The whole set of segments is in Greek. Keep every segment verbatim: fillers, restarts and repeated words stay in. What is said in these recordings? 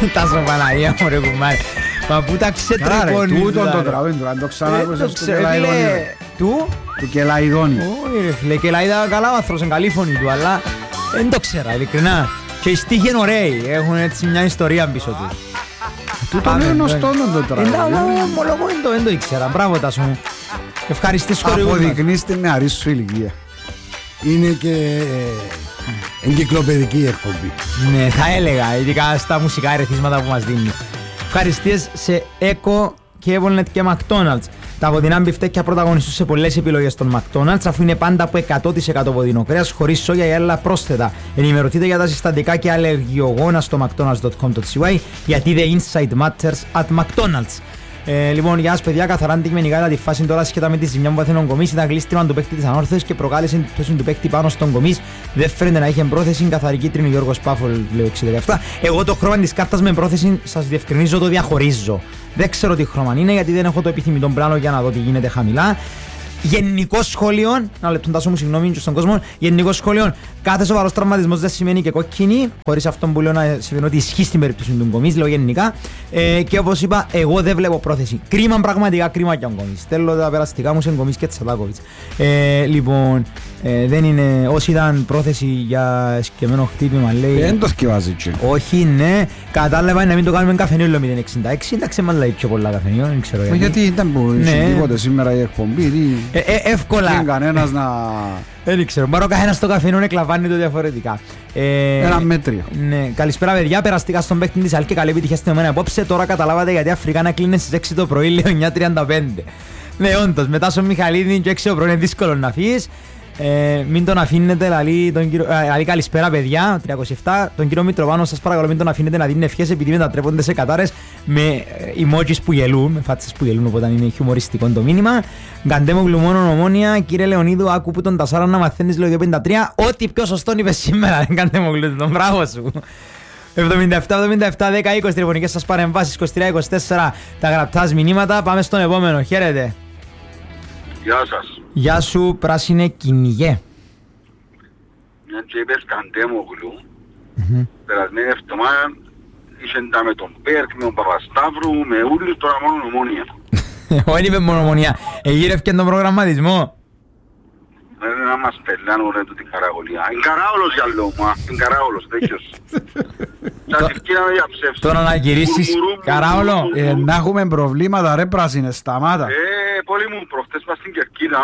Τάσο Παναγία μου ρε κουμάρι. Μα πού τα ξετρεπώνεις. Τούτον το τραγούδι του, αν το ξανάκουσες του Κελαϊδόνι. Του? Του Κελαϊδόνι. Όχι ρε φίλε, Κελαϊδά καλά ο άνθρωπος, είναι καλή φωνή του, αλλά δεν το ξέρα, ειλικρινά. Και οι στίχοι είναι ωραίοι, έχουν έτσι μια ιστορία πίσω τους. Τούτον είναι γνωστό το τραγούδι. Μολόγω δεν το ήξερα, μπράβο Τάσο μου. Ευχαριστείς χορηγούς μας. Αποδεικνύεις την νεαρή σου ηλικία. Είναι και εγκυκλοπαιδική εκπομπή. Ναι, θα έλεγα, ειδικά στα μουσικά ερεθίσματα που μας δίνει. Ευχαριστίες σε Eco, Kevelnet και McDonald's. Τα βοδινά μπιφτέκια πρωταγωνιστούν σε πολλές επιλογές των McDonald's, αφού είναι πάντα από εκατό τοις εκατό βοδινό κρέας, χωρίς σόγια ή άλλα πρόσθετα. Ενημερωθείτε για τα συστατικά και αλλεργιογόνα στο mcdonalds dot com dot c y, γιατί the inside matters at McDonald's. Ε, λοιπόν, για σας παιδιά, καθαρά αντικειμενικά είδα τη φάση τώρα σχετικά με τη ζημιά που πάθαινε ο Κομής. Ήταν γλίστριμα του παίκτη της ανόρθωσης και προκάλεσε την πτώση του παίκτη πάνω στον Κομής. Δεν φαίνεται να είχε πρόθεση. Καθαρή κίτρινη Γιώργος Πάφολ, λέω εξήντα επτά. Εγώ το χρώμα της κάρτας με πρόθεση, σας διευκρινίζω, το διαχωρίζω. Δεν ξέρω τι χρώμα είναι, γιατί δεν έχω το επιθυμητό πλάνο για να δω τι γίνεται χαμηλά. Γενικό σχόλιο, να λεπτοντάσω μου συγγνώμη και στον κόσμο. Γενικό σχόλιο, κάθε σοβαρός τραυματισμός δεν σημαίνει και κόκκινη. Χωρίς αυτό που λέω να σημαίνει ότι ισχύει στην περίπτωση του Κομής, λέω γενικά. Ε, και όπως είπα, εγώ δεν βλέπω πρόθεση. Κρίμα, πραγματικά κρίμα για τον Κομής. Στέλνω τα περαστικά μου σε Κομής και Τσαλάκοβιτς. Ε, λοιπόν, ε, δεν είναι. Όσοι ήταν πρόθεση για σκεμμένο χτύπημα, λέει. Δεν το σκευάζει τσι. Όχι, ναι. Κατάλαβα να μην το κάνουμε καφενείο, λέω μηδέν εξήντα έξι. Εντάξει, μα λέει πιο πολλά καφενείο, δεν ξέρω γιατί. Γιατί ήταν που τίποτε σήμερα η εκπομπή. Ε, ε, εύκολα. Δεν κανένας να... Δεν ξέρω, μπορεί ο καθένας στο καφενείο να εκλαμβάνει το διαφορετικά. Ε, Ένα μέτριο. Ναι, καλησπέρα παιδιά, περαστικά στον παίκτη της Αλ και καλή επιτυχία στην εμένα απόψε. Τώρα καταλάβατε γιατί Αφρικά να κλείνει στις έξι το πρωί, λέω εννιά τριάντα πέντε. Ναι, όντως, μετά στον Μιχαλίδη και έξι το πρωί είναι δύσκολο να φύγεις. Ε, μην τον αφήνετε, λαλή, τον κύριο, ε, λαλή καλησπέρα παιδιά, τριακόσια επτά. Τον κύριο Μητροβάνο σας παρακαλώ μην τον αφήνετε να δίνει ευχές, επειδή μετατρέπονται σε κατάρες με emojis που γελούν, με φάτσες που γελούν, οπότε είναι χιουμοριστικό το μήνυμα. Γκαντέμο γλουμόνο Ομόνια, κύριε Λεωνίδου, άκου που τον Τασάρα να μαθαίνεις λέω δύο πενήντα τρία, ό,τι πιο σωστό είπες σήμερα, δεν Γκαντέμο γλουμόνο, τον μπράβο σου. εβδομήντα επτά εβδομήντα επτά δέκα είκοσι τηλεφωνικές σας παρεμβάσεις, είκοσι τρία είκοσι τέσσερα τα γραπτά μηνύματα, πάμε στον επόμενο, χαίρετε. Γεια σας. Γεια σου, πράσινε κυνηγέ. Μια και είπες Καντέμογλου, περασμένη εβδομάδα είχαν τα με τον Πέρκ, με τον Παπασταύρου, με ούλους, τώρα μόνο Ομόνια. Όχι είπε μόνο Ομόνια, εγύρευκε τον προγραμματισμό. Δεν να μας πελάνε ρε του την καραγολία. Είναι καράολος για λόγω, είναι καράολος, τέτοιος. Σας ευκαιράμε για ψεύσεις. Τώρα να γυρίσεις καράολο. Να έχουμε προβλήματα ρε πράσινε, σταμάτα. Ε, πολύ μου προχτές πας στην Κερκίδα,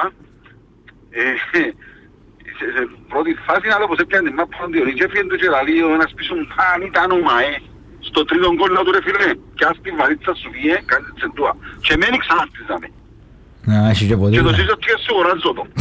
σε πρώτη φάση να λέω πως έπιανε την μάπα των Διονύση και έφυγε το γεραλείο ένας πίσω μου, αν ήταν όμα, ε, στο τρίτο γκολ να του ρε φίλε, και ας τη βαρύτητα σου βγει, κάτι τσεντούα. Και μένει ξανά χτίζαμε. Και το σύζω και σου οράζω το.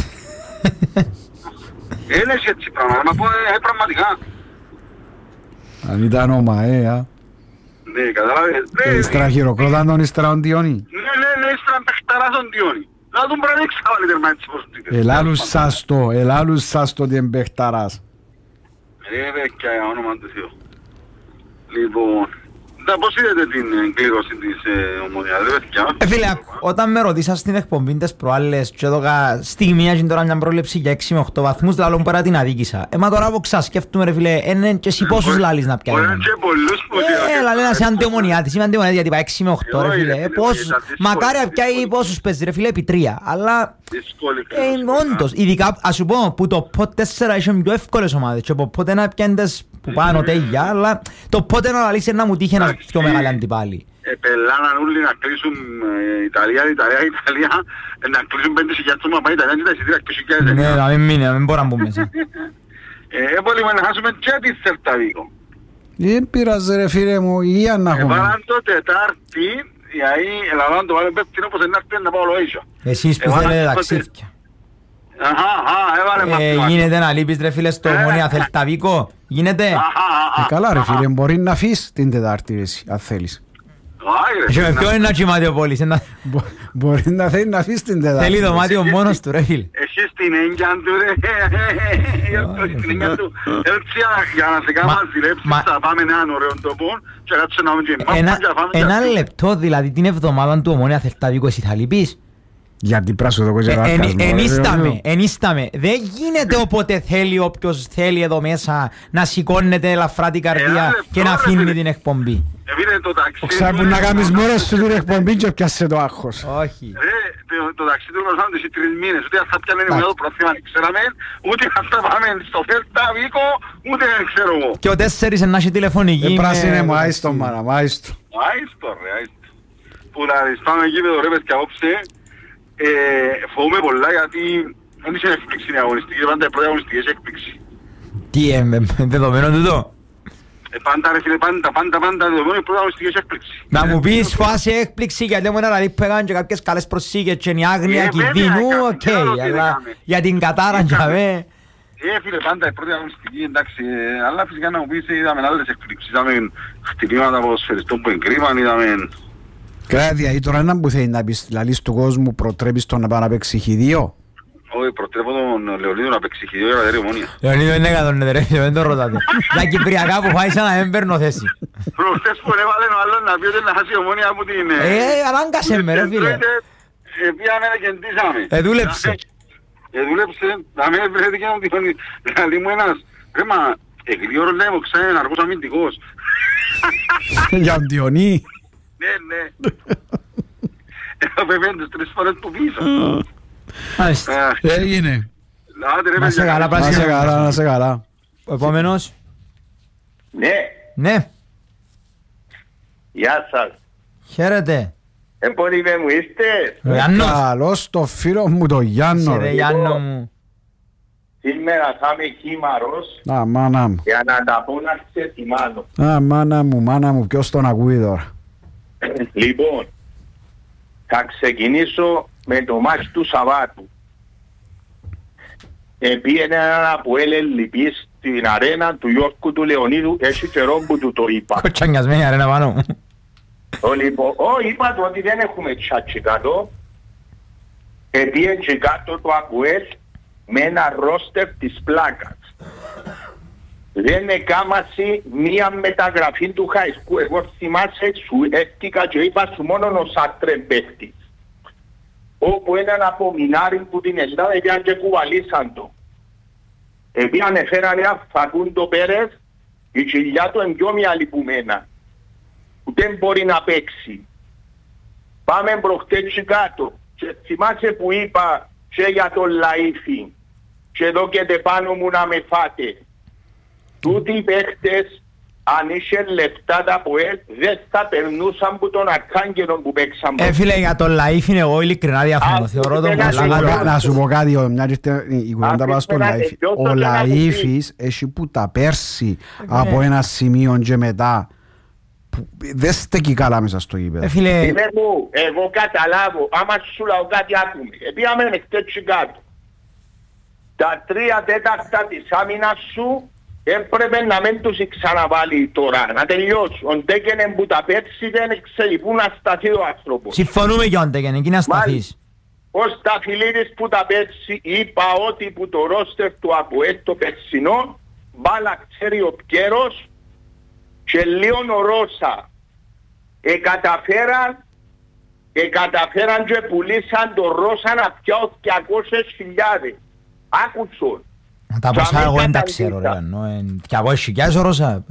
Είναι έτσι πράγματα, μα πω, ε, πραγματικά. Αν ήταν όμα, ε, α. Ναι, καταλάβες. Ύστερα χειροκρόταν τον ύστερα τον Διονύ. Ναι, ναι, ναι, ύστερα παιχταράς τον Διονύ. Να τον πρέπει να ξαβάλει τερμά έτσι πως τίκες. Ελάλους σας το, ελάλους σας το ότι εμπαιχταράς. Ρε παιδιά, για όνομα του Θεού. Λοιπόν, πώς είδατε την κλήρωση της Ομονίας, ρε παιδιά. Ε φίλε, όταν με ρωτήσαν στην εκπομπή τις προάλλες και έδωκα στιγμία και τώρα μια πρόληψη για έξι με οκτώ βαθμούς, λαλόν πέρα την αδίκησα. Ε, μα τώρα από ξασκέφτουμε ρε φίλε, είναι και εσύ πόσους λάλεις να πιάνει. Ωραία και πολλούς που Ε, λαλή να είσαι αντιομονιάτης, είμαι αντιομονιάτης γιατί πάει έξι με οκτώ ρε φίλε. Μακάρι να πιάει πόσους παίζει ρε φίλε, επί τρία. Αλλά, ε, όντως, ειδικά, ας σου πω, που το πότ τέσσερα είχε πιο εύκολες ομάδες και πότε να πιάνεις που πάνω τέγια, αλλά το πότε να λαλείς να μου τύχει ένας πιο μεγάλη αντιπάλη. Επελάναν όλοι να κλείσουν Ιταλία, Ιταλία, Ιταλία, να κλείσουν πέντε χιλιάδες του μαπά Ιταλία και τα εισιτήρια και χιλιάδες. Ναι, να μην μείνει, να μην μπορώ να μπω μέσα. Ε, μπορούμε να χάσουμε και τη Σέλτα Βίγο. Δεν πειράζει ρε φίλε μου, υγεία να έχουμε. Εβάλαν το Τετάρτη, γιατί ελαβαν το βάλε πέφτην όπως να έρθει να πάω λοίσιο. Εσείς που θέλετε ταξίδια. Αχα, αχα, έβαλε μαθηματικά. Γίνεται να λείπεις ρε φίλε στο Ομόνια Σέλτα Βίγο, γίνεται. Ε, καλά ρε φίλε, μπορεί να αφήσεις την Τετάρτη εσύ, αν θέλεις. Ποιο είναι να κοιμάται ο Πόλης. Μπορεί να θέλει να αφήσεις την Τετάρτη. Θέλει δωμάτιο μόνος του ρε φίλε. Εσύ στην έγκια του ρε. Στην έγκια του. Έτσι για να σε κάνω μαζιλέψεις θα πάμε έναν ωραίο τοπό και κάτσε να μην και μάθουμε και φάμε. Ένα λεπτό δηλαδή την εβδομάδα του Ομόνια Σέλτα Βίγο εσύ θα λείπεις. Γιατί πράσινο το κότσο Ενίσταμε, ενίσταμε. Δεν γίνεται όποτε θέλει όποιος θέλει εδώ μέσα να σηκώνεται ελαφρά την καρδία και να αφήνει την εκπομπή. Ξάπου να κάνεις μόνος σου την εκπομπή και πιάσε το άγχος. Όχι. Το ταξίδι του Ρωσάνου σε τρεις μήνες, ούτε θα πιάνε με το προθήμα, ξέραμε, ούτε θα πάμε στο Φέρτα Βίκο, ούτε δεν ξέρω εγώ. Και ο τέσσερις να έχει τηλεφωνική. Ε, πράσινε μου, άιστο μάνα, άιστο. Άιστο ρε, άιστο. Που να πάμε εκεί με το ρε παιδιά όψε, φοβούμαι πολλά γιατί δεν είσαι έκπληξη η αγωνιστική, πάντα η πρώτη αγωνιστική έχει έκπληξη. Τι, δεδομένο τούτο. Πάντα ρε φίλε, πάντα, πάντα, πάντα, δεδομένο η πρώτη αγωνιστική έχει έκπληξη. Να μου πεις φάση έκπληξη γιατί μου είναι δηλαδή που έκαναν και κάποιες καλές προσήγες και η άγνοια κινδύνου, οκ, αλλά για την κατάρα και αβέ. Ε, φίλε, πάντα η πρώτη αγωνιστική, εντάξει, αλλά φυσικά να μου πεις, είδαμε άλλες εκπλήξεις, είδαμε χτυπήματα ποδοσφαιριστών που εγκρίμαν, είδαμε... Κράτια, ή τώρα έναν που θέλει να πεις, λαλείς του κόσμου, προτρέπεις τον να πάει να παίξει χ2. Όχι, προτρέπω τον Λεωνίδο να παίξει χ2 για κατέρη Ομόνια. Λεωνίδο είναι εκατόν ρε, δεν το ρωτάτε. Τα κυπριακά που φάησα να δεν παίρνω θέση. Προχτές που έβαλε ο άλλος να πει ότι να χάσει η Ομόνια από την... Ε, ανάγκασε με ρε φίλε. Πήγαμε και εντύσαμε. Ε, δούλεψε. Ε, δούλεψε, να με βρέθηκε και να τυχόνι. Δηλαδή μου ένας, ρε μα, εγλίωρο λέμε, ξέρει, αργός αμυντικός. Για τον Διονύ. Ναι, ναι. Έπρεπε τρεις φορές του πίσω. Έγινε. Να σε καλά, να σε καλά, να σε καλά. Ο επόμενος. Ναι. Ναι. Γεια σας. Χαίρετε. Εμπορíme μου είστε. Καλώς το φίλο μου το Γιάννο. Ρε Γιάννο μου. Σήμερα θα είμαι χήμαρος. Α, μάνα μου. Για να τα πω να ξετοιμάνω. Α, μάνα μου, μάνα μου, ποιος τον ακούει τώρα. Λοιπόν, θα ξεκινήσω με το μάτς του Σαββάτου. Επήγαινε ένα από Ελληπή στην αρένα του Γιώργου του Λεωνίδου, έχει καιρό που του το είπα. Κοτσανιασμένη αρένα πάνω μου. Λοιπόν, ό, είπα του ότι δεν έχουμε τσάτσι κάτω. Επήγαινε και κάτω το Αποέλ με ένα ρόστερ της πλάκας. Δεν έκαμασαι μία μεταγραφή του Χαϊσκού. Εγώ θυμάσαι σου έφτιακα και είπα σου μόνο ο Σάτρεν παίχτης. Όπου έναν απομεινάρι που την Ελλάδα έπιαν και κουβαλήσαν το. Επίαν έφεραν ένα Φακούντο Πέρες, η κοιλιά του εμπιόμια λυπούμενα. Που δεν μπορεί να παίξει. Πάμε προχτές κάτω. Και θυμάσαι που είπα και για τον Λαΐφη. Και εδώ και πάνω μου να με φάτε. Τούτοι οι παίχτες, αν είχε λεφτά τα ΠΟΕΛ, δεν θα περνούσαν από τον Αρκάγγελο που παίξαν. Ε, φίλε, για τον Λαΐφ είναι εγώ ειλικρινά διαφωνώ. Θεωρώ τον καλά. Να σου πω κάτι, μια η κουβέντα πάει στον Λαΐφ. Ο Λαΐφης έχει που τα πέρσι από ένα σημείο και μετά. Δεν στέκει καλά μέσα στο γήπεδο. Ε, φίλε... Εγώ καταλάβω, άμα σου λέω κάτι άκουμε. Επίαμε εκτέτσι κάτω. Τα τρία τέταρτα της άμυνας σου έπρεπε να μην τους ξαναβάλει τώρα, να τελειώσουν. Ο Ντέκενεν που τα πέρσι δεν ξέρει πού να σταθεί ο άνθρωπος. Συμφωνούμε και ο Ντέκενεν, εκεί να σταθείς. Ο Σταφυλίδης που τα πέρσι είπα ότι που το ρόστερ του Αποέλ το περσινό, μπάλα ξέρει ο Πκέρος και Λίον ο Ρώσα. Εκαταφέραν, εκαταφέραν και πουλήσαν το Ρώσα να πιάω διακόσιες χιλιάδες. Άκουσον. Τα ποσά εγώ δεν τα ξέρω ρε. διακόσιες χιλιάδες ο Ρώσα.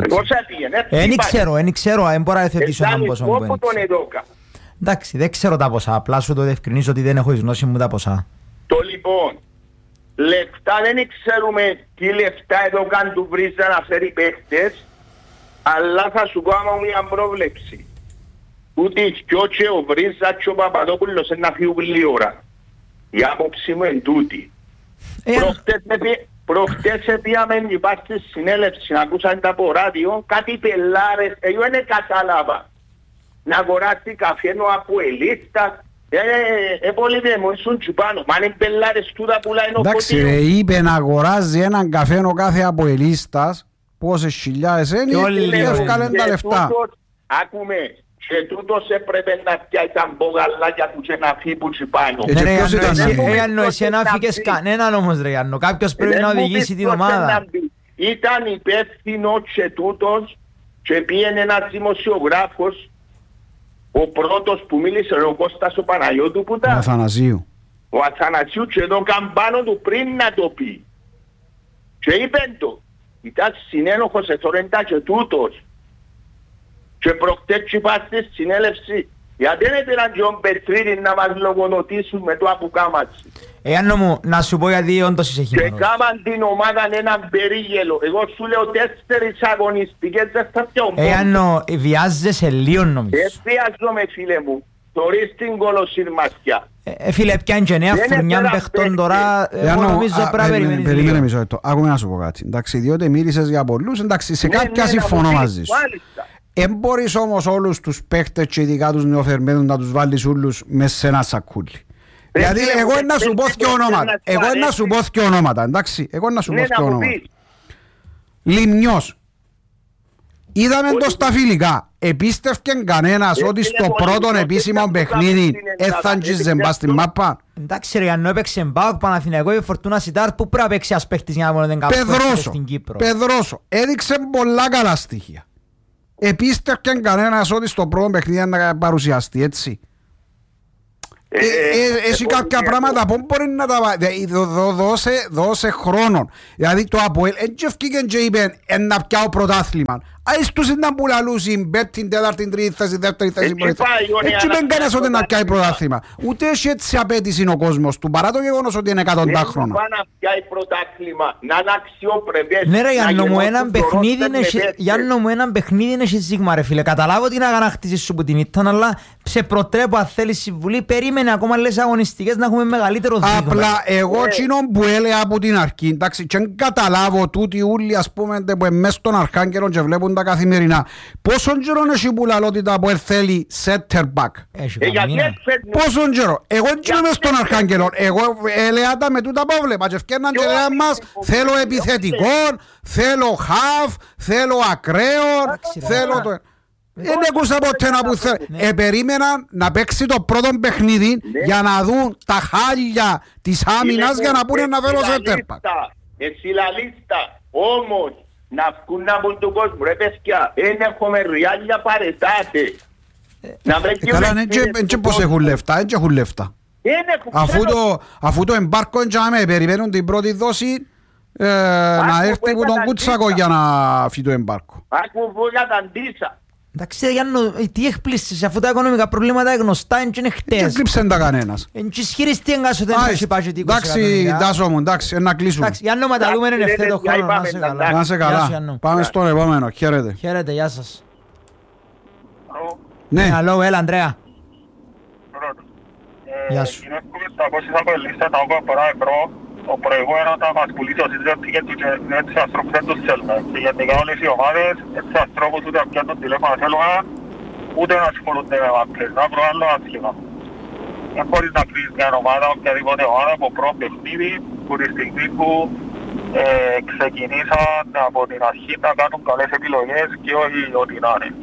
Δεν ξέρω, δεν ξέρω. Δεν μπορώ να εθετήσω τον ποσό που είναι. Εντάξει, δεν ξέρω τα ποσά. Απλά σου το διευκρινίζω ότι δεν έχω γνώση μου τα ποσά. Το λοιπόν, λεφτά δεν ξέρουμε τι λεφτά εδώ καν του Βρίζα να φέρει παίχτες, αλλά θα σου κάνω μια πρόβλεψη. Ούτε και ο Βρίζα και ο Παπαδόπουλος είναι να φύγουν λίγη ώρα. Η άποψη μου είναι τούτη. Προχτές πήγαμε υπάρχει στη συνέλευση να ακούσαν τα από ράδιο κάτι πελάρες, εγώ δεν κατάλαβα να αγοράσει καφένο από ελίστας. Ε, πολύ δεν μου ήσουν τσιπάνω, μα είναι πελάρες τούτα πουλάει ο εντάξει ρε, είπε να αγοράζει έναν καφένο κάθε από ελίστας, πόσες χιλιάδες είναι και έφκαλεν τα λεφτά. Άκουμε, και τούτος έπρεπε να πιάει τα μπογαλάκια του και να φύγει που τσιπάνω. Ναι ρε Ιάννο, εσύ να φύγες κανέναν όμως ρε Ιάννο, κάποιος πρέπει να οδηγήσει την ομάδα. Ήταν υπεύθυνο και τούτος και πήγαινε ένας δημοσιογράφος Ο πρώτος που μίλησε ο Κώστας ο Παναγιώτου που ήταν. Ο Αθανασίου. Ο Αθανασίου και το καμπάνο του πριν να το πει. Και είπε το. Ήταν συνένοχος εθωρεντά και τούτος. Και προχτές είπα στη συνέλευση. Γιατί δεν πήραν και ο Πετρίδη να μας λογοδοτήσουν με το αποκάματσι. Εάν μου, να σου πω γιατί όντως είσαι χειμώνος. Και κάμαν την ομάδα έναν περίγελο. Εγώ σου λέω τέσσερις αγωνιστικές δεν θα πιω. Εάν βιάζεσαι λίγο νομίζω. Δεν βιάζομαι φίλε μου. Θωρείς την κολοσύρμασια. Ε, φίλε, πιάνε και νέα φουρνιά παιχτών τώρα. Εγώ νομίζω πρέπει να περιμένεις λίγο. Περίμενε μισό λεπτό. Άκουμε να σου πω κάτι. Εντάξει, διότι μίλησες για πολλούς, εντάξει, σε κάποια συμφωνώ μαζί σου. Εν μπορείς όμως όλους τους παίχτες και ειδικά τους νεοφερμένους να τους βάλεις όλους μέσα σε ένα σακούλι. Δηλαδή εγώ να σου πω και ονόματα. Εγώ να σου πω και ονόματα, εντάξει. Εγώ να σου πω και ονόματα. Λιμνιός. Είδαμε το στα φιλικά. Επίστευκε κανένας ότι στο πρώτο επίσημο παιχνίδι έθαντζιζε μπας στην μάπα. Εντάξει ρε, αν έπαιξε Μπάουκ, Παναθηναϊκό ή Φορτούνα Σιτάρ, που πρέπει να παίξει ας παίχτης για να μόνο δεν καπτώσει στην Κύπρο. Πεδρόσο. Έδειξε πολλά καλά στοιχεία. Επίστευκε κανένας ότι στο πρώτο παιχνίδι να παρουσιαστεί, έτσι. Έχει κάποια πράγματα που μπορεί να τα βάλει. Δώσε χρόνο. Δηλαδή το ΑΠΟΕΛ έτσι ευκήκαν και είπαν να πιάω πρωτάθλημα. Άις τους ήταν που λαλούσαν πέμπτη, τέταρτη, τρίτη θέση, δεύτερη θέση. Έτσι είπαν κανένας ότι να πιάει πρωτάθλημα. Ούτε έχει έτσι απέτηση ο κόσμος του, παρά το γεγονός ότι είναι εκατοντά χρόνια. Δεν να πιάει πρωτάθλημα, να είναι αξιοπρεπές. Ναι ρε Γιάννο μου, έναν παιχνίδι είναι ζήγμα ρε φίλε. Καταλάβω ότι είναι αγανακτήσεις σου που την ήταν, αλλά σε προτρέπω αν θέλεις συμβουλή, περίμενε ακόμα λες αγωνιστικές να έχουμε μεγαλύτερο δείγμα. Απλά εγώ τσινόν που έλεγα από την αρχή, εντάξει, και αν καταλάβω τούτοι ούλοι ας πούμε που είναι μέσα στον Αρχάγγελο και βλέπουν τα καθημερινά. Πόσον καιρό έχει που λαλότητα που θέλει center back. Πόσον καιρό. Εγώ είμαι μες στον Αρχάγγελο. Εγώ έλεγα τα με τούτα που βλέπα και ευκαιρναν και λέγαν μας θέλω επιθετικών, θέλω half, θέλω ακραίων, θέλω το... Δεν ακούσα ποτέ να που θέλει. Επερίμεναν να παίξει το πρώτο παιχνίδι για να δουν τα χάλια της άμυνας για να πούνε να θέλω center back. Εσύ λαλίστα, όμως να βγουν να μπουν του κόσμου, ρε παιδιά, δεν έχουμε ριάλια παρετάτε. Καλά, έτσι πως έχουν λεφτά, έτσι έχουν λεφτά. Αφού το εμπάρκο εντιαμε, περιμένουν την πρώτη δόση να έρθει από τον Κούτσακο για να φύγει το εμπάρκο. Άκου βούλια τα αντίσα. Εντάξει, Γιάννο, τι εκπλήσεις, αφού τα οικονομικά προβλήματα γνωστά είναι χτες. Δεν κλείψαν τα κανένας. Είναι ισχυριστή εγκάσοτε να έχει πάει και είκοσι εντάξει, Τάσο μου, εντάξει, να κλείσουμε. Εντάξει, Γιάννο, μα τα λούμε είναι ευθέτω χρόνο, να είσαι καλά. Να είσαι καλά. Πάμε στον επόμενο, χαίρετε. Χαίρετε, γεια σας. Ναι. Αλλό, έλα, Ανδρέα. Γεια σου. Το προηγούμενο όταν μας πουλήσει ο Σίτζερ πήγαινε και έτσι ανθρώπους δεν τους θέλουμε. Και γενικά όλες οι ομάδες, έτσι ανθρώπους ούτε πια τον τηλέφωνο θέλουμε, ούτε να ασχολούνται με μάπλες, να βρω άλλο άσχημα. Δεν μπορείς να κρίνεις μια ομάδα, οποιαδήποτε ομάδα από πρώτο παιχνίδι, που τη στιγμή που ε, ξεκινήσαν από την αρχή να κάνουν καλές επιλογές και όχι ό,τι να είναι.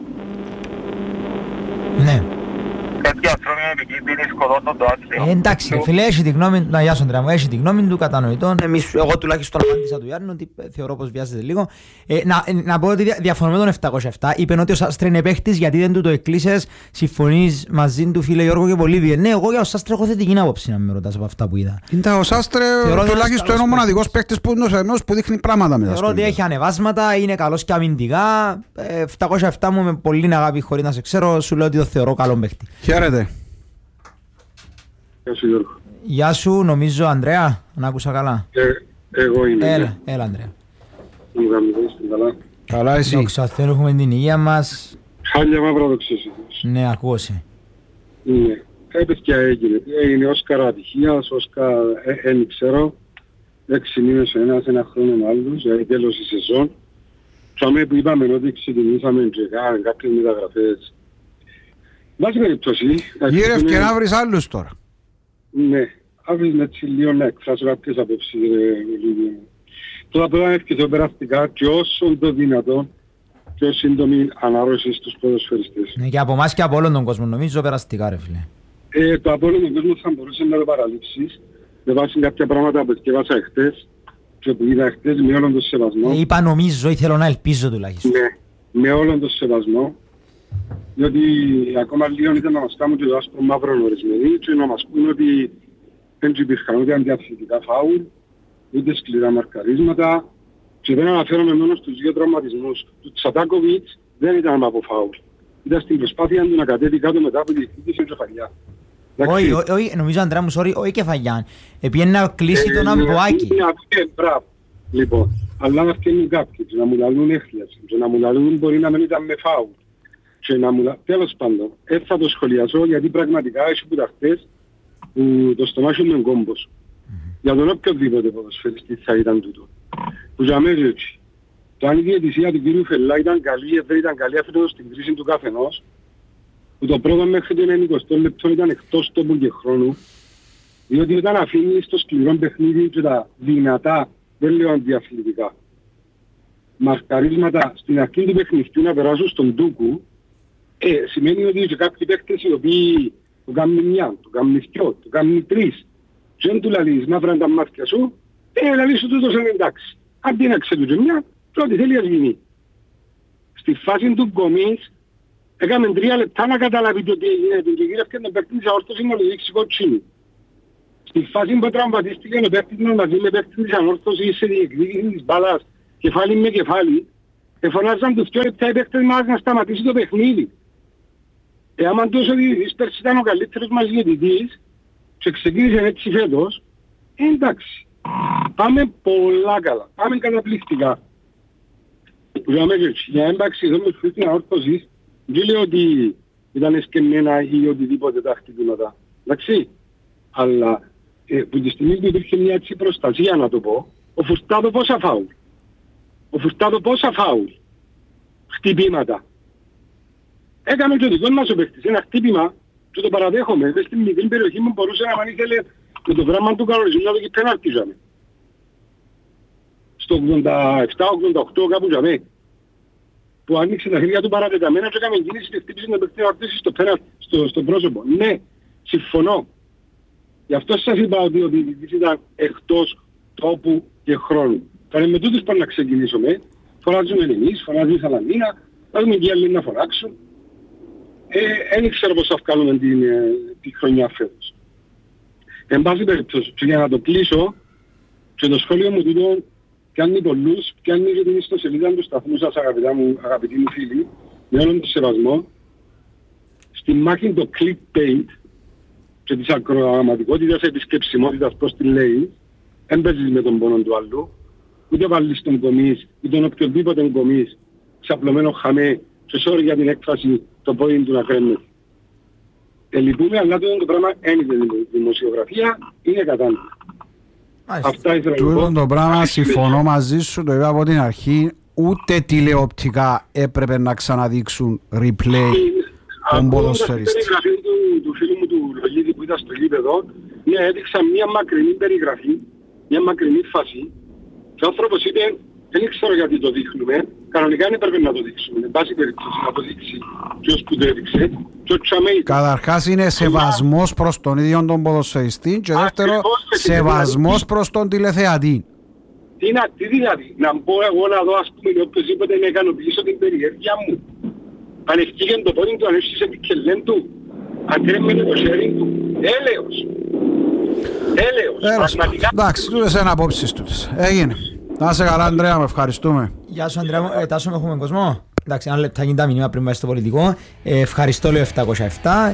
Ναι. Τέτοιοι άνθρωποι είναι επικίνδυνοι, σκοτώνουν το άσχημα. Ε, εντάξει, φίλε, έχει τη γνώμη του, να γεια σου Ανδρέα μου, έχει τη γνώμη του κατανοητών. Εμείς, εγώ τουλάχιστον απάντησα του Γιάννου, ότι θεωρώ πως βιάζεται λίγο. Ε, να, να πω ότι διαφωνώ με τον επτακόσια επτά, είπε ότι ο Σάστρε είναι παίχτης γιατί δεν του το εκκλείσες, συμφωνείς μαζί του φίλε Γιώργο και Πολύβιε. Ναι, εγώ για ο Σάστρε έχω θετική άποψη να με ρωτάς από αυτά που είδα. Είναι ο Σάστρε τουλάχιστον είναι ο μοναδικός παίχτης που, που δείχνει πράγματα μετά. Θεωρώ ότι έχει ανεβάσματα, είναι καλός και αμυντικά. επτακόσια επτά μου με πολύ αγάπη χωρίς να σε ξέρω, σου λέω ότι το θεωρώ καλό παίχτη. Χαίρετε. Γεια σου Γιώργο. Γεια σου, νομίζω Ανδρέα, να άκουσα καλά. Ε, εγώ είμαι. Έλα, έλα Ανδρέα. Να μου κάνεις καλά. Καλά εσύ. Δόξα Θεώ, έχουμε την υγεία μας. Χάλια μαύρα το ξέρεις. Ναι, ακούω σε. Ναι. Έπαιξε και έγινε. Έγινε Όσκαρ ατυχίας, Όσκαρ δεν ξέρω. Έξι μήνες ο ένας, ένα χρόνο ο άλλος, δηλαδή τέλος η σεζόν. Και που είπαμε ότι ξεκινήσαμε και κάναμε κάποιες μεταγραφές. Βάζει περιπτώσει. Γύρευκε να βρεις άλλους τώρα. Ναι. Άφησαν έτσι λίγο να εκφράσω κάποιες απόψεις. Τώρα πρέπει να ευχηθώ περαστικά και όσο το δυνατόν πιο σύντομη ανάρρωση στους ποδοσφαιριστές. Ναι, και από εμάς και από όλον τον κόσμο, νομίζω περαστικά ρε φίλε. Ε, το από όλον τον κόσμο θα μπορούσε να το παραλείψεις. Με βάση κάποια πράγματα που εθιέβασα εχθές και που είδα εχθές με όλον τον σεβασμό. Ε, είπα νομίζω ή θέλω να ελπίζω τουλάχιστον. Ναι, με όλον τον σεβασμό. Διότι ακόμα λίγο ήταν να μας κάνουν και το άσπρο μαύρο ορισμένοι και να μας πούν ότι δεν υπήρχαν ούτε αντιαθλητικά φάουλ, ούτε σκληρά μαρκαρίσματα και δεν αναφέρομαι μόνο στους δύο τραυματισμούς. Του Τσατάκοβιτς δεν ήταν από φάουλ. Ήταν στην προσπάθεια του να κατέβει κάτω μετά από τη διεκδίκηση κεφαλιά. Όχι, όχι, νομίζω Αντρέα μου, sorry, όχι κεφαλιά. Επιένει να κλείσει τον αμποάκι. Μπράβο. Λοιπόν, αλλά να φτιάχνουν κάποιοι και να μου λαλούν έχλιαση και να μου λαλούν μπορεί να μην ήταν με φάουλ. Και να μου λαλούν, τέλος πάντων, έτσι θα το σχολιασώ γιατί πραγματικά έχει που τα χτες που το στομάχι μου είναι κόμπος. Mm-hmm. Για τον οποιοδήποτε ποδοσφαιριστή θα ήταν τούτο. Που για μένα έτσι. Το αν η διαιτησία του κύριου Φελά ήταν καλή, δεν ήταν καλή, αυτό στην κρίση του καθενός. Που το πρώτο μέχρι το ενενηκοστό λεπτό ήταν εκτός τόπου και χρόνου. Διότι όταν αφήνεις το σκληρό παιχνίδι και τα δυνατά, δεν λέω αντιαθλητικά, μαρκαρίσματα στην αρχή του παιχνιδιού να περάσουν στον τούκου, ε, σημαίνει ότι και κάποιοι παίκτες οι οποίοι το κάνουν μια, το κάνουν δυο, το κάνουν τρεις, και δεν του λαλείς μαύρα τα μάτια σου, ε, λαλείς σου τούτος είναι εντάξει. Αντί να ξετούτσε μια, και ό,τι θέλει ας γίνει. Στη φάση του γκομής, έκαμε τρία λεπτά να καταλάβει το τι έγινε, και γύρευκε τον παίκτη της αόρτωσης να του δείξει κοτσίνη. Στη φάση που τραυματίστηκε ο παίκτης μας μαζί με παίκτη της ανόρθωσης σε διεκδίκηση της μπάλας κεφάλι με κεφάλι, εφωνάζαν τους δύο λεπτά οι παίκτες μας να σταματήσει το παιχνίδι. Ε, άμα τόσο διαιτητής πέρσι ήταν ο καλύτερος μας διαιτητής και ξεκίνησε έτσι φέτος, ε, εντάξει, πάμε πολλά καλά, πάμε καταπληκτικά. Για να έμπαξει εδώ με τους την ανόρθωσης, δεν λέω ότι ήταν εσκεμμένα ή οτιδήποτε τα χτυπήματα, εντάξει, αλλά ε, που τη στιγμή που υπήρχε μια έτσι προστασία να το πω, ο Φουστάδο πόσα φάουλ. Ο Φουστάδο πόσα φάουλ. Χτυπήματα. Έκαμε και ο δικός μας ο παίκτης ένα χτύπημα και το παραδέχομαι. Μες στην μικρή περιοχή μου μπορούσε να μ' ήθελε με το γράμμα του κανονισμού να το και πέναλτιζαμε. Στο ογδόντα επτά ογδόντα οκτώ κάπου για μέ. Που άνοιξε τα χέρια του παρατεταμένα και έκαμε κίνηση και χτύπησε τον παίκτη να αρτήσει στο, στο, στο πρόσωπο. Ναι, συμφωνώ. Γι' αυτό σας είπα ότι ο διαιτητής ήταν εκτός τόπου και χρόνου. Τώρα με τούτους πάμε να ξεκινήσουμε. Φωνάζουμε εμείς, φωνάζουμε η Σαλαμίνα, βάζουμε και οι άλλοι να φωνάξουν. Δεν ε, ξέρω πώς θα βγάλουμε την, ε, τη χρονιά φέτος. Εν πάση περιπτώσει, και για να το κλείσω, και το σχόλιο μου τούτο πιάνει πολλούς, πιάνει και την ιστοσελίδα του σταθμού σας αγαπητά μου, αγαπητοί μου φίλοι, με όλον τον σεβασμό, στη μάχη το clickbait και της ακροαματικότητας επισκεψιμότητας προς τη λέει, δεν παίζεις με τον πόνο του άλλου, ούτε βάλεις τον κομίς ή τον οποιοδήποτε κομίς ξαπλωμένο χαμέ και σώρη για την έκφραση το πόδι του να κρέμει. Ελυπούμε, αλλά το πράγμα είναι δημοσιογραφία, είναι κατάλληλο. Αυτά ήθελα να πω. Το πράγμα συμφωνώ μαζί σου, το είπα από την αρχή, ούτε τηλεοπτικά έπρεπε να ξαναδείξουν replay των ποδοσφαιριστών. Στην περιγραφή του, του φίλου μου του Λογίδη που ήταν στο γήπεδο, ναι, έδειξα μια μακρινή περιγραφή, μια μακρινή φάση και ο άνθρωπος είπε, δεν ξέρω γιατί το δείχνουμε, κανονικά δεν έπρεπε να το δείξουμε, εν πάση περίπτωση να το δείξει ποιος που το έδειξε. Καταρχάς είναι σεβασμός προς τον ίδιο τον ποδοσφαιριστή και δεύτερο σεβασμός προς τον τηλεθεατή. Τι να, τι δηλαδή, να μπω εγώ να δω ας πούμε οποιοσδήποτε να ικανοποιήσω την περιέργεια μου. Αν ευκήγεν το πόδι του, αν έσχισε την κελέν του, αν κρέμεται το χέρι του, έλεος. Έλεος, πραγματικά. Εντάξει, τούτες είναι απόψεις τούτες. Έγινε. Να είσαι καλά Ανδρέα, με ευχαριστούμε. Γεια σου Ανδρέα μου, ε, Τάσο, έχουμε κόσμο. Εντάξει, ένα λεπτά γίνει τα μηνύμα πριν πάει στο πολιτικό. Ε, ευχαριστώ, λέω επτακόσια επτά.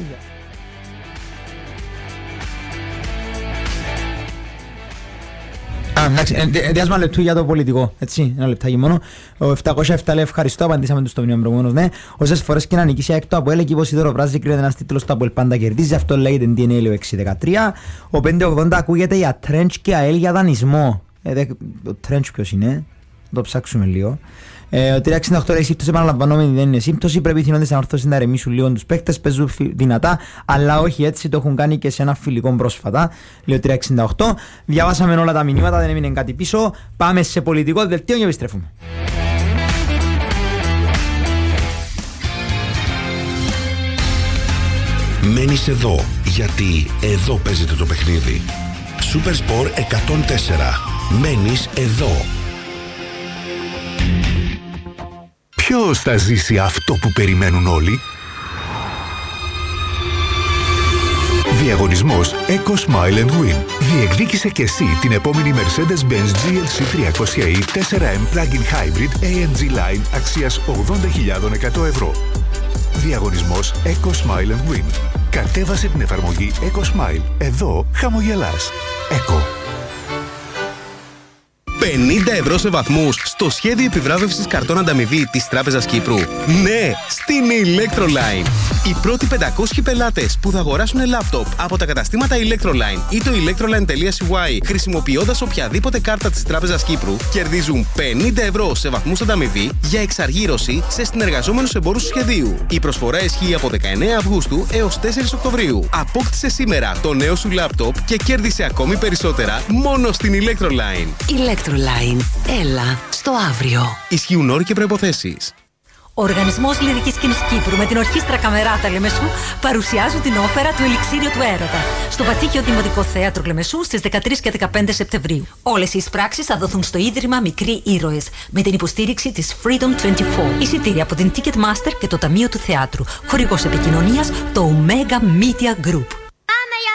Α, εντάξει, διάσμα λεπτού για το πολιτικό, έτσι, ένα λεπτάκι μόνο. Ο επτακόσια επτά λέει ευχαριστώ, απαντήσαμε τους στο μηνύμα προηγούμενος, ναι. Όσες φορές και να νικήσει έκτο από έλεγε πως η Δωροπράζη κρίνεται ένας τίτλος του Αποέλ πάντα κερδίζει, αυτό λέγεται ντι εν έι έξι δεκατρία. Ο πεντακόσια ογδόντα ακούγεται για τρέντς και ΑΕΛ για δανεισμό. Ε, ο τρέντς ποιος είναι, το ψάξουμε λίγο. Ε, ο τρία εξήντα οκτώ λέει σύμπτωση, επαναλαμβανόμενη δεν είναι σύμπτωση. Πρέπει οι θυνόντες να ορθώσουν να ρεμίσουν λίγο τους παίκτες. Παίζουν δυνατά, αλλά όχι έτσι. Το έχουν κάνει και σε ένα φιλικό πρόσφατα. Λέει ο τρία εξήντα οκτώ. Διαβάσαμε όλα τα μηνύματα, δεν έμεινε κάτι πίσω. Πάμε σε πολιτικό δελτίο και επιστρέφουμε. Μένεις εδώ, γιατί εδώ παίζεται το παιχνίδι. Supersport εκατόν τέσσερα. Μένεις εδώ. Ποιος θα ζήσει αυτό που περιμένουν όλοι? Διαγωνισμός Eco Smile and Win. Διεκδίκησε και εσύ την επόμενη Mercedes-Benz τζι ελ σι τριακόσια ι φορ εμ Plug-in Hybrid έι εμ τζι Line αξίας ογδόντα χιλιάδες εκατό ευρώ. Διαγωνισμός Eco Smile and Win. Κατέβασε την εφαρμογή Eco Smile. Εδώ χαμογελάς. Eco. πενήντα ευρώ σε βαθμούς στο σχέδιο επιβράβευσης καρτών ανταμοιβή της Τράπεζας Κύπρου. Ναι, στην Electroline. Οι πρώτοι πεντακόσιοι πελάτες που θα αγοράσουν λάπτοπ από τα καταστήματα Electroline ή το electroline τελεία σι γουάι χρησιμοποιώντας οποιαδήποτε κάρτα της Τράπεζας Κύπρου κερδίζουν πενήντα ευρώ σε βαθμούς ανταμοιβή για εξαργύρωση σε συνεργαζόμενους εμπόρους του σχεδίου. Η προσφορά ισχύει από δεκαεννέα Αυγούστου έως τέσσερις Οκτωβρίου. Απόκτησε σήμερα το νέο σου λάπτοπ και κέρδισε ακόμη περισσότερα μόνο στην Electroline. Electroline. Έλα στο αύριο. Ισχύουν όροι και προϋποθέσεις. Ο Οργανισμός Λυρικής Σκηνής Κύπρου με την Ορχήστρα Καμεράτα Λεμεσού παρουσιάζουν την όπερα του Ελιξίριο του Έρωτα στο Πατήκιο Δημοτικό Θέατρο Λεμεσού στις δεκατρείς και δεκαπέντε Σεπτεμβρίου. Όλες οι εισπράξεις θα δοθούν στο Ίδρυμα Μικροί Ήρωες με την υποστήριξη της Freedom είκοσι τέσσερα. Εισιτήρια από την Ticketmaster και το Ταμείο του Θεάτρου. Χορηγός επικοινωνίας το Omega Media Group.